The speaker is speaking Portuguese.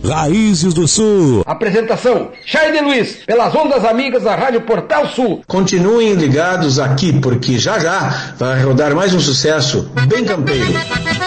Raízes do Sul. Apresentação, Chay de Luiz, pelas ondas amigas da Rádio Portal Sul. Continuem ligados aqui, porque já já vai rodar mais um sucesso bem campeiro.